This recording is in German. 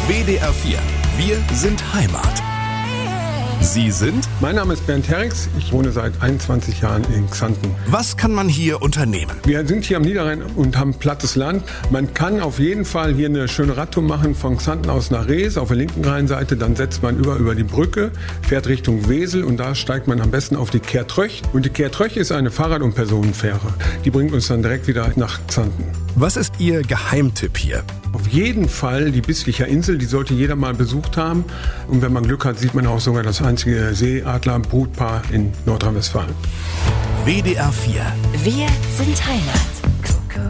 WDR 4. Wir sind Heimat. Sie sind? Mein Name ist Bernd Herrix. Ich wohne seit 21 Jahren in Xanten. Was kann man hier unternehmen? Wir sind hier am Niederrhein und haben plattes Land. Man kann auf jeden Fall hier eine schöne Radtour machen von Xanten aus nach Rees auf der linken Rheinseite. Dann setzt man über die Brücke, fährt Richtung Wesel und da steigt man am besten auf die Kehrtröch. Und die Kehrtröch ist eine Fahrrad- und Personenfähre. Die bringt uns dann direkt wieder nach Xanten. Was ist Ihr Geheimtipp hier? Auf jeden Fall die Bislicher Insel, die sollte jeder mal besucht haben. Und wenn man Glück hat, sieht man auch sogar das einzige Seeadler-Brutpaar in Nordrhein-Westfalen. WDR 4. Wir sind Heimat.